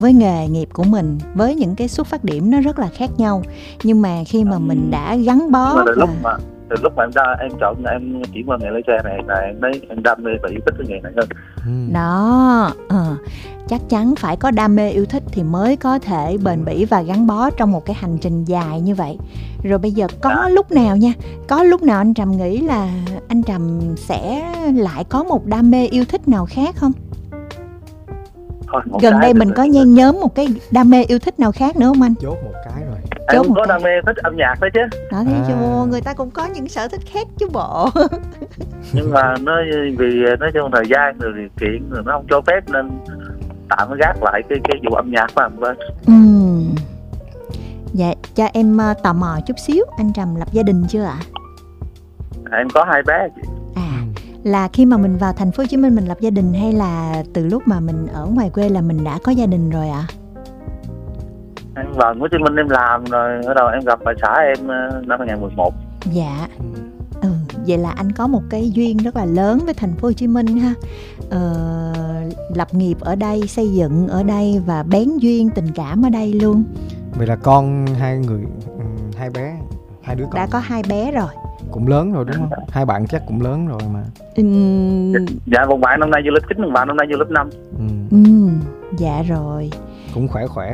với nghề nghiệp của mình, với những cái xuất phát điểm nó rất là khác nhau. Nhưng mà khi mà mình đã gắn bó từ lúc mà em chọn em chuyển qua nghề lái xe này là em đam mê và yêu thích cái nghề này hơn. Đó, chắc chắn phải có đam mê yêu thích thì mới có thể bền bỉ và gắn bó trong một cái hành trình dài như vậy. Rồi bây giờ có lúc nào anh Trầm nghĩ là anh Trầm sẽ lại có một đam mê yêu thích nào khác không? Gần đây mình có nhen nhóm một cái đam mê yêu thích nào khác nữa không anh? Chốt một cái rồi. Em cũng có đam mê thích âm nhạc đấy chứ. Đó thấy chưa, người ta cũng có những sở thích khác chứ bộ. Nhưng mà vì nói chung thời gian rồi điều kiện rồi nó không cho phép nên tạm gác lại cái vụ âm nhạc của anh. Dạ, cho em tò mò chút xíu, anh Trầm lập gia đình chưa ạ? Em có 2 bé chị. Là khi mà mình vào thành phố Hồ Chí Minh mình lập gia đình hay là từ lúc mà mình ở ngoài quê là mình đã có gia đình rồi ạ? Em vào Hồ Chí Minh em làm rồi, bắt đầu em gặp bà xã em năm 2011. Dạ. Vậy là anh có một cái duyên rất là lớn với thành phố Hồ Chí Minh ha. Lập nghiệp ở đây, xây dựng ở đây và bén duyên tình cảm ở đây luôn. Vậy là con hai bé, 2 đứa con đã có 2 bé rồi. Cũng lớn rồi đúng không? 2 bạn chắc cũng lớn rồi mà. Dạ, một bạn năm nay vô lớp 9, một bạn năm nay vô lớp 5. Dạ rồi. Cũng khỏe rồi.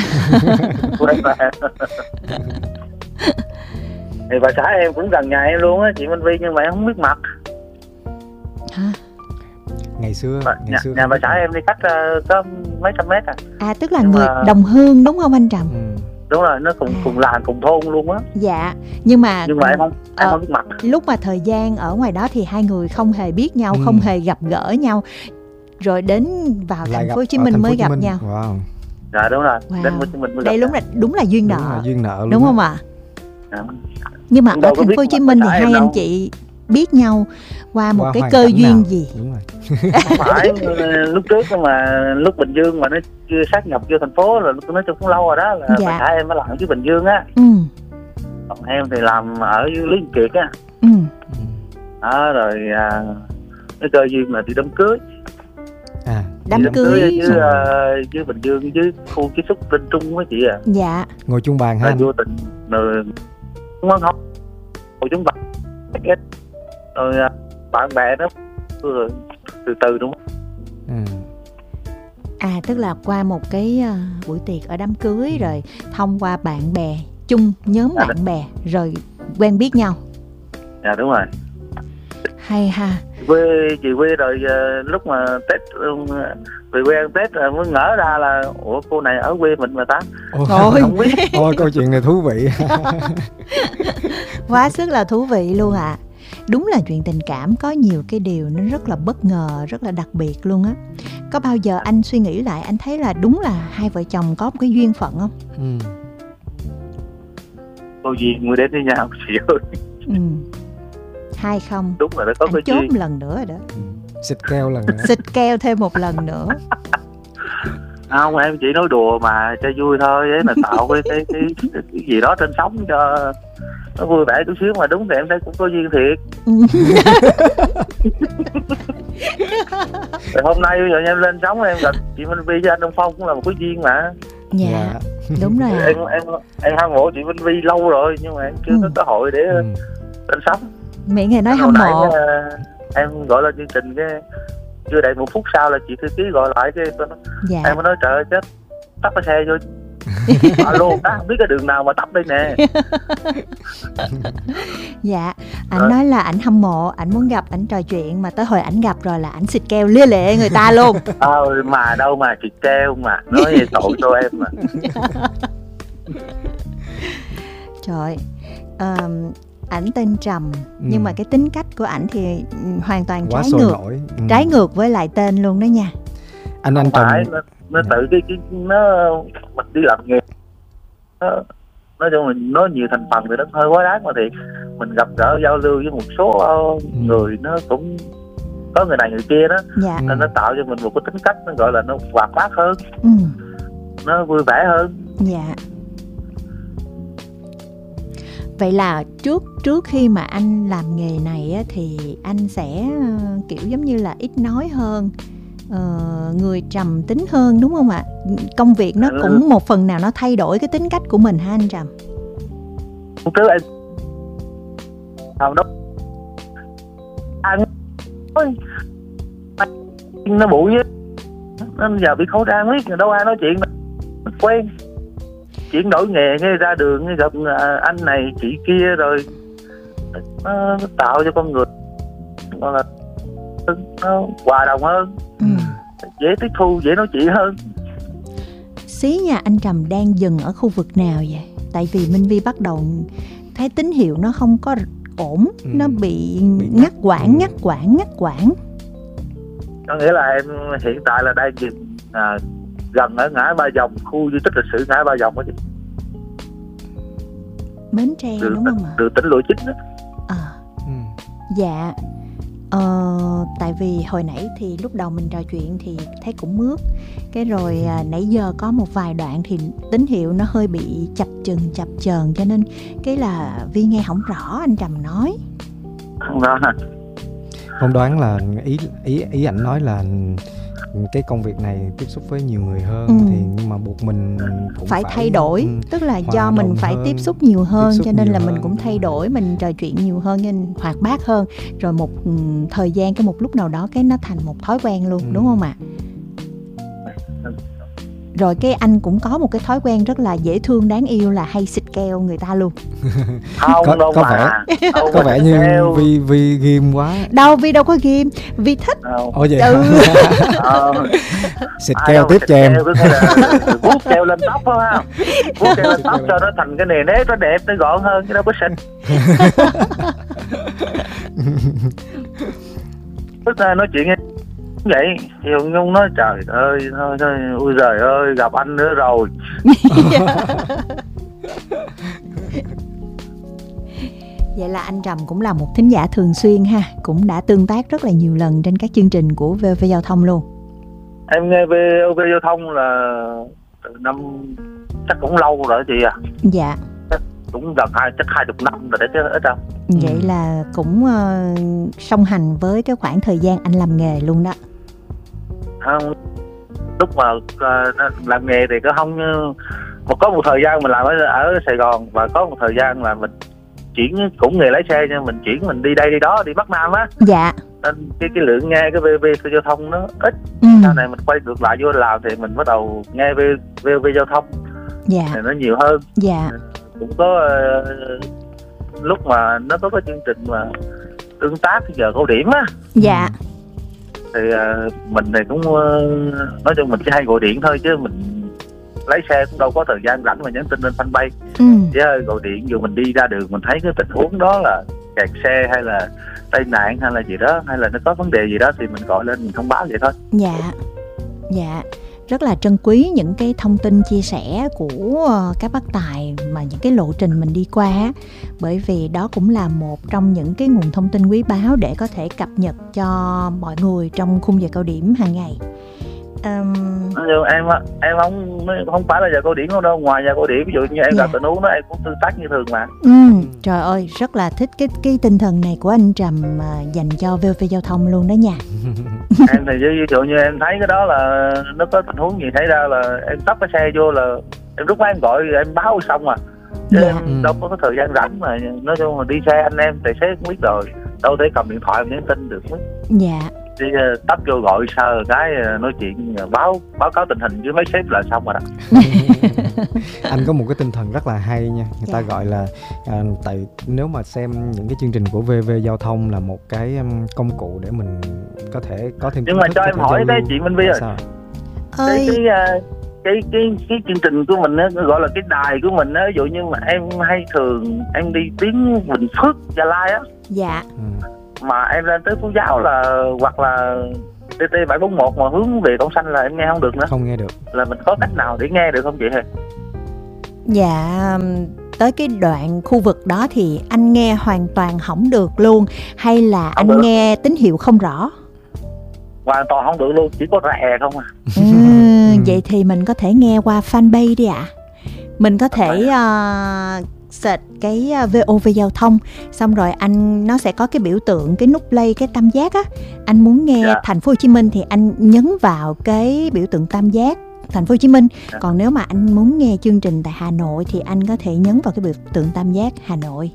Thì bà xã em cũng gần nhà em luôn á, chị Minh Vi, nhưng mà em không biết mặt. Hả? Ngày xưa nhà bà xã em đi cách có mấy trăm mét tức là người đồng hương đúng không anh Trầm? Đúng rồi, nó cùng làng cùng thôn luôn á. Dạ, nhưng mà em không biết mặt. Lúc mà thời gian ở ngoài đó thì hai người không hề biết nhau, không hề gặp gỡ nhau, rồi đến vào thành phố Hồ Chí Minh mới gặp nhau. Wow. Dạ đúng rồi. Đến Hồ Chí Minh mới đây đúng là duyên nợ. Duyên nợ luôn. Đúng không ạ? Nhưng mà ở thành phố Hồ Chí Minh thì hai anh chị biết nhau qua một cái cơ duyên gì? Đúng rồi. Không phải lúc trước mà lúc Bình Dương mà nó chưa sát nhập vô thành phố rồi, nói chung cũng lâu rồi đó, là bà xã em mới làm dưới Bình Dương á. Còn em thì làm ở dưới Lý Kiệt á. Đó rồi cái cơ duyên là đi đám cưới. Đám cưới dưới Bình Dương, dưới khu chế xuất Linh Trung á chị à. Dạ. Ngồi chung bàn ha. Vô tình rồi không ngồi chung bàn rồi bạn bè đó rồi từ đúng không? Tức là qua một cái buổi tiệc ở đám cưới rồi thông qua bạn bè chung, nhóm bạn bè rồi quen biết nhau. Dạ đúng rồi. Hay ha. Chị quê rồi lúc mà Tết về quê ăn Tết rồi mới ngỡ ra là ủa cô này ở quê mình mà ta. Không biết. Câu chuyện này thú vị. Quá sức là thú vị luôn ạ. Đúng là chuyện tình cảm có nhiều cái điều nó rất là bất ngờ, rất là đặc biệt luôn á. Có bao giờ anh suy nghĩ lại anh thấy là đúng là hai vợ chồng có một cái duyên phận không? Cô duyên mới đến với nhau chị ơi. Hay không? Đúng rồi, nó có cái chốt duyên. lần nữa rồi đó. Xịt keo lần nữa. Xịt keo thêm một lần nữa. Không, em chỉ nói đùa mà cho vui thôi, ấy là tạo cái gì đó trên sóng cho nó vui vẻ chút xíu, mà đúng thì em thấy cũng có duyên thiệt. Rồi hôm nay bây giờ em lên sóng em gặp chị Minh Vi với anh Đông Phong cũng là một cái duyên mà. Dạ. Đúng rồi. Em hâm mộ chị Minh Vi lâu rồi nhưng mà em chưa có cơ hội để lên sóng. Miệng này nói hâm mộ. Em gọi lên chương trình cái chưa đầy 1 phút sau là chị thư ký gọi lại cái em mới nói trời ơi chết, tắt cái xe vô. Alo, không biết cái đường nào mà tắt đây nè. Dạ, ảnh nói là ảnh hâm mộ, ảnh muốn gặp, ảnh trò chuyện, mà tới hồi ảnh gặp rồi là ảnh xịt keo lia lịa người ta luôn. Mà đâu mà xịt keo mà nói về tội cho em mà. Trời, ảnh tên Trầm nhưng mà cái tính cách của ảnh thì hoàn toàn trái ngược với lại tên luôn đó nha. Anh Trầm nó tự cái nó mình đi làm nghề nói chung mình nói nhiều thành phần thì nó hơi quá đáng, mà thì mình gặp gỡ giao lưu với một số người nó cũng có người này người kia đó. Dạ. Nên nó tạo cho mình một cái tính cách nó gọi là nó hoạt bát hơn, nó vui vẻ hơn. Dạ. Vậy là trước khi mà anh làm nghề này á, thì anh sẽ kiểu giống như là ít nói hơn, người trầm tính hơn đúng không ạ? Công việc nó cũng một phần nào nó thay đổi cái tính cách của mình ha anh Trầm? Trước em đó anh nó bụi với nên giờ bị khẩu trang biết đâu ai nói chuyện quen chuyển đổi nghề ngay ra đường gặp anh này chị kia rồi nó tạo cho con người gọi là nó hòa đồng hơn, dễ tiếp thu, dễ nói chuyện hơn. Xí nhà anh Trầm đang dừng ở khu vực nào vậy? Tại vì Minh Vi bắt đầu thấy tín hiệu nó không có ổn, nó bị ngắt quãng. Có nghĩa là em hiện tại là đang gần ở ngã Ba Dòng, khu di tích lịch sử ngã Ba Dòng đó chị. Bến Tre đúng không ạ? Đường tỉnh lộ 9 đó. Dạ. Tại vì hồi nãy thì lúc đầu mình trò chuyện thì thấy cũng mướt. Cái rồi nãy giờ có một vài đoạn thì tín hiệu nó hơi bị chập chờn cho nên cái là Vi nghe không rõ anh Trầm nói. Không rõ hả? Con đoán là ý ảnh nói là cái công việc này tiếp xúc với nhiều người hơn thì nhưng mà buộc mình cũng phải thay đổi, tức là do mình phải tiếp xúc nhiều hơn cho nên là mình cũng thay đổi, mình trò chuyện nhiều hơn nên hoạt bát hơn, rồi một thời gian cái một lúc nào đó cái nó thành một thói quen luôn, đúng không ạ? Rồi cái anh cũng có một cái thói quen rất là dễ thương đáng yêu là hay xịt keo người ta luôn. Không có vẻ như Vi ghim quá. Đâu, Vi đâu có ghim, Vi thích. Ồ vậy xịt keo tiếp cho em. Vuốt keo lên tóc phải không? Vuốt keo lên tóc cho nó thành cái nề nếp, nó đẹp, nó gọn hơn chứ đâu có xịt. Tức là nói chuyện vậy thì ông Nhung nói trời ơi thôi ôi giời ơi gặp anh nữa rồi. Vậy là anh Trầm cũng là một thính giả thường xuyên ha, cũng đã tương tác rất là nhiều lần trên các chương trình của VOV Giao thông luôn. Em nghe VOV Giao thông là năm chắc cũng lâu rồi chị à. Dạ. Cũng gần 20 năm rồi đấy chứ ít đâu. Vậy là cũng song hành với cái khoảng thời gian anh làm nghề luôn đó. Không, lúc mà làm nghề thì có một thời gian mình làm ở Sài Gòn và có một thời gian là mình chuyển cũng nghề lái xe nhưng mình chuyển mình đi đây đi đó, đi Bắc Nam á. Dạ. Nên cái lượng nghe cái VOV Giao thông nó ít. Sau này mình quay ngược lại vô làm thì mình bắt đầu nghe VOV Giao thông. Dạ. Thì nó nhiều hơn. Dạ. Cũng có lúc mà nó có cái chương trình mà tương tác giờ câu điểm á. Dạ. Thì mình thì cũng nói chung mình chỉ hay gọi điện thôi chứ mình lái xe cũng đâu có thời gian rảnh mà nhắn tin lên fanpage. Chứ gọi điện dù mình đi ra đường mình thấy cái tình huống đó là kẹt xe hay là tai nạn hay là gì đó hay là nó có vấn đề gì đó thì mình gọi lên mình thông báo vậy thôi. Dạ. Dạ. Rất là trân quý những cái thông tin chia sẻ của các bác tài mà những cái lộ trình mình đi qua, bởi vì đó cũng là một trong những cái nguồn thông tin quý báu để có thể cập nhật cho mọi người trong khung giờ cao điểm hàng ngày. Em không phải là giờ cao điểm đâu, ngoài giờ cao điểm ví dụ như em gặp tình huống đó em cũng tương tác như thường mà. Trời ơi, rất là thích cái tinh thần này của anh Trầm dành cho VOV Giao thông luôn đó nha. Em thì ví dụ như em thấy cái đó là nó có tình huống gì xảy ra là em tấp cái xe vô là em lúc đó em gọi em báo xong à. Chứ em đâu có thời gian rảnh mà nói chung là đi xe anh em tài xế cũng biết rồi, đâu thể cầm điện thoại mà nhắn tin được. Dạ. Đi tấp vô gọi sơ cái nói chuyện báo cáo tình hình với mấy sếp là xong rồi đó. Anh có một cái tinh thần rất là hay nha, người ta gọi là tại nếu mà xem những cái chương trình của VOV Giao thông là một cái công cụ để mình có thể có thêm. Nhưng mà cho em hỏi đấy chị Minh Vi ơi, cái chương trình của mình á, gọi là cái đài của mình á, ví dụ như mà em hay thường em đi tuyến Bình Phước, Gia Lai á. Dạ. Mà em lên tới Phú Giáo là hoặc là TT 741 mà hướng về Cổng Xanh là em nghe không được nữa. Không nghe được. Là mình có cách nào để nghe được không chị hề? Dạ, tới cái đoạn khu vực đó thì anh nghe hoàn toàn không được luôn hay là không anh được. Nghe tín hiệu không rõ? Hoàn toàn không được luôn, chỉ có rè không à. Vậy thì mình có thể nghe qua fanpage đi ạ. Mình có thể search cái VOV Giao thông, xong rồi nó sẽ có cái biểu tượng, cái nút play, cái tam giác á. Anh muốn nghe Thành phố Hồ Chí Minh thì anh nhấn vào cái biểu tượng tam giác Thành phố Hồ Chí Minh. Còn nếu mà anh muốn nghe chương trình tại Hà Nội thì anh có thể nhấn vào cái biểu tượng tam giác Hà Nội.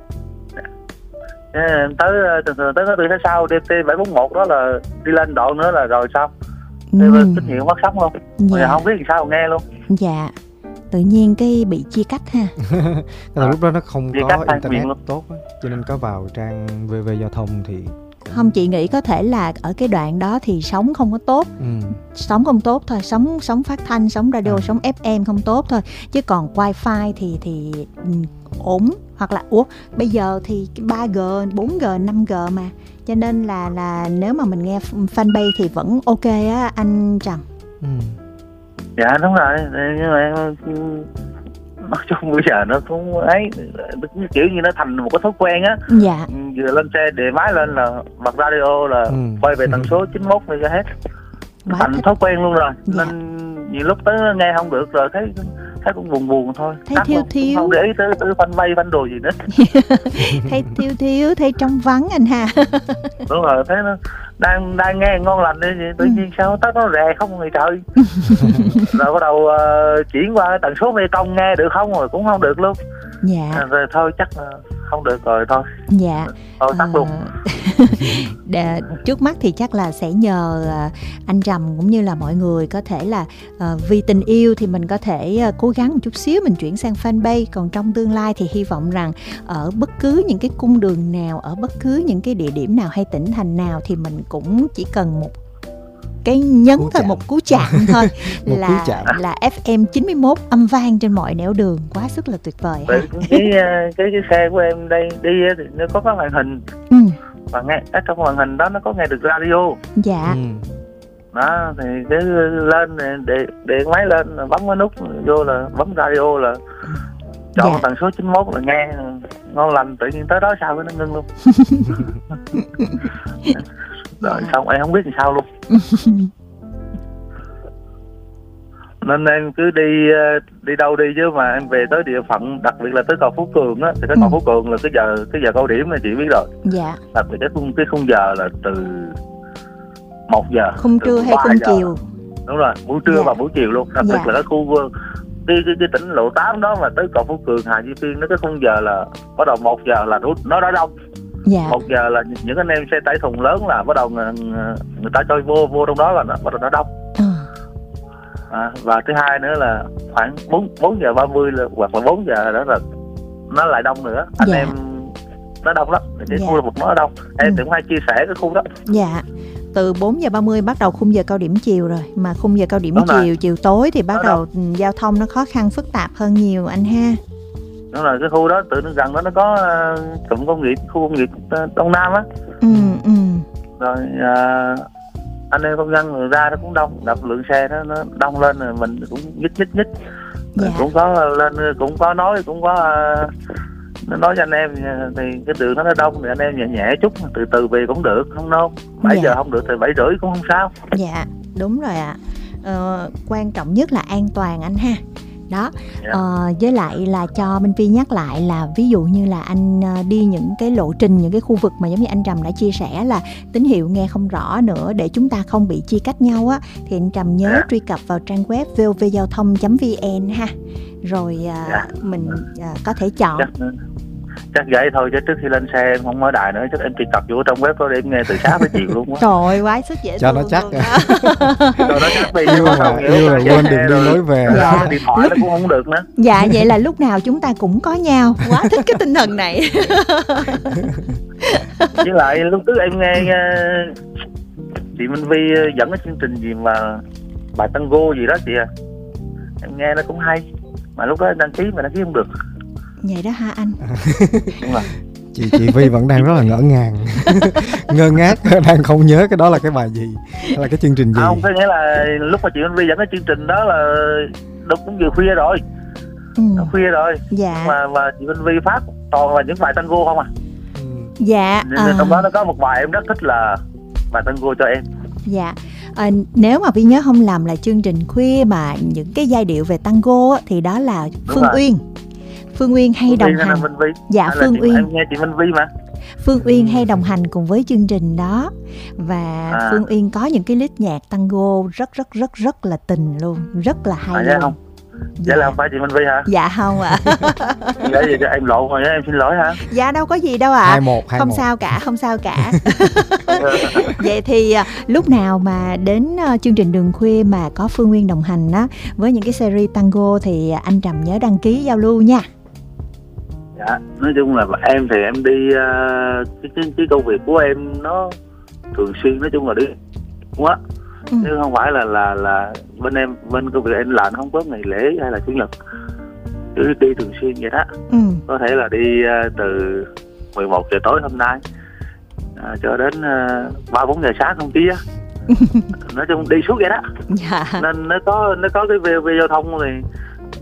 Thường tới có từ phía sau DT 741 đó là đi lên đoạn nữa là rồi xong. Tín hiệu mất sóng luôn. Dạ. Không biết làm sao nghe luôn. Dạ. Tự nhiên cái bị chia cách ha. Lúc đó nó không có internet tốt á, cho nên có vào trang VV Giao thông thì không, chị nghĩ có thể là ở cái đoạn đó thì sóng không có tốt. Sóng không tốt thôi, sóng phát thanh, sóng radio, sóng FM không tốt thôi. Chứ còn wifi thì ổn. Hoặc là bây giờ thì 3G, 4G, 5G mà. Cho nên là nếu mà mình nghe fanpage thì vẫn ok á anh Trầm. Dạ đúng rồi, nhưng mà nói chung bây giờ nó cũng ấy, kiểu như nó thành một cái thói quen á. Dạ. Vừa lên xe để máy lên là bật radio là quay về tần số 91 MHz. Thành thói quen luôn rồi. Dạ. Nên nhiều lúc tới nghe không được rồi thấy cũng buồn thôi. Thấy thiếu. Không để ý tới phanh đồ gì nữa. Thấy thiếu, thấy trong vắng anh ha. Đúng rồi, thấy nó đang nghe ngon lành đi, tự nhiên sao tắt nó rè không người trời. Rồi bắt đầu chuyển qua tần số Mê Công nghe được không, rồi cũng không được luôn. Dạ. Rồi thôi chắc là không được rồi thôi. Dạ. Thôi tắt luôn. Trước mắt thì chắc là sẽ nhờ anh Trầm cũng như là mọi người có thể là vì tình yêu thì mình có thể cố gắng một chút xíu mình chuyển sang fanpage. Còn trong tương lai thì hy vọng rằng ở bất cứ những cái cung đường nào, ở bất cứ những cái địa điểm nào hay tỉnh thành nào thì mình cũng chỉ cần một cái nhấn thôi, một cú chạm thôi là FM 91 âm vang trên mọi nẻo đường, quá sức là tuyệt vời ha. Cái xe của em đây đi thì nó có cái màn hình. Và nghe ở trong màn hình đó nó có nghe được radio. Dạ. Đó thì cái lên để máy lên bấm cái nút vô là bấm radio là chọn tần số 91 là nghe ngon lành, tự nhiên tới đó sao cái nó ngưng luôn. Rồi xong em không biết làm sao luôn. Nên em cứ đi đâu đi, chứ mà em về tới địa phận, đặc biệt là tới cầu Phú Cường á, thì tới cầu Phú Cường là cái giờ cao điểm là chị biết rồi. Dạ. Đặc biệt cái khung giờ là từ 1 giờ. Khung trưa hay khung chiều? Đúng rồi, buổi trưa và buổi chiều luôn. Đặc biệt là cái khu cái tỉnh lộ 8 đó mà tới cầu Phú Cường, Hà Duy Phiên, nó cái khung giờ là bắt đầu 1 giờ là nó đã đông. Dạ. 1 giờ là những anh em xe tải thùng lớn là bắt đầu người ta cho vô trong đó là bắt đầu nó đông. Và thứ hai nữa là khoảng 4 giờ 30 là, hoặc là 4 giờ đó là nó lại đông nữa. Anh em nó đông lắm, cái khu vực nó đông. Em cũng hay chia sẻ cái khu đó. Dạ. Từ 4 giờ 30 bắt đầu khung giờ cao điểm chiều rồi. Mà khung giờ cao điểm chiều tối thì bắt đầu giao thông nó khó khăn phức tạp hơn nhiều anh ha. Đúng rồi, cái khu đó tự nó gần đó nó có cụm công nghiệp, khu công nghiệp Đông Nam á. Rồi anh em công nhân người ra nó cũng đông, đập lượng xe đó nó đông lên rồi mình cũng nhích. Cũng có lên, cũng có nói, cũng có nó nói cho anh em thì cái đường nó đông thì anh em nhẹ chút, từ từ về cũng được, không nôn. 7 giờ không được thì 7 rưỡi cũng không sao. Dạ, đúng rồi ạ. Quan trọng nhất là an toàn anh ha. Đó. Với lại là cho Minh Phi nhắc lại là ví dụ như là anh đi những cái lộ trình, những cái khu vực mà giống như anh Trầm đã chia sẻ là tín hiệu nghe không rõ nữa, để chúng ta không bị chia cách nhau á, thì anh Trầm nhớ truy cập vào trang web vovgiaothong.vn ha. Rồi mình có thể chọn. Chắc vậy thôi, chứ trước khi lên xe em không mở đài nữa, chắc em truy cập vô trong web đó để em nghe từ sáng tới chiều luôn á. Trời ơi, quá sức dễ cho nó chắc. Cho nó chắc đi. Yêu là quên đường đi lối về. Điện thoại nó cũng không được nữa. Dạ, vậy là lúc nào chúng ta cũng có nhau. Quá thích cái tinh thần này. Với lại lúc trước em nghe chị Minh Vi dẫn cái chương trình gì mà bài tango gì đó chị à, em nghe nó cũng hay, mà lúc đó đăng ký mà đăng ký không được. Vậy đó hả anh? Đúng rồi. Chị Vi vẫn đang rất là ngỡ ngàng, ngơ ngác, đang không nhớ cái đó là cái bài gì, là cái chương trình gì. Không, có nghĩa là lúc mà chị Minh Vi dẫn cái chương trình đó là lúc cũng vừa khuya rồi. Nó khuya rồi. Dạ. Mà chị Minh Vi phát toàn là những bài tango không à. Dạ. Nên trong đó nó có một bài em rất thích là bài tango cho em. Dạ. Nếu mà Vi nhớ không lầm là chương trình khuya mà những cái giai điệu về tango thì đó là Phương Uyên. Phương Uyên hay Phương đồng Uyên hành. Minh Vi? Dạ, Phương Uyên. Em nghe chị Minh Vi mà. Phương Uyên hay đồng hành cùng với chương trình đó. Và Phương Uyên có những cái list nhạc tango rất là tình luôn, rất là hay luôn. Không? Dạ là không phải chị Minh Vi hả? Dạ không ạ. Dạ gì cho em lộn rồi, em xin lỗi hả? Dạ đâu có gì đâu ạ. 2-1. Không sao cả. Vậy thì lúc nào mà đến chương trình Đường Khuya mà có Phương Uyên đồng hành á, với những cái series tango thì anh Trầm nhớ đăng ký giao lưu nha. Dạ, nói chung là em thì em đi cái công việc của em nó thường xuyên, nói chung là đi quá. Chứ không phải là bên công việc em làm nó không có ngày lễ hay là chủ nhật, cứ đi thường xuyên vậy đó. Có thể là đi từ 11 giờ tối hôm nay cho đến 3-4 giờ sáng hôm kia. Nói chung đi suốt vậy đó. Dạ. Nên nó có cái VV giao thông thì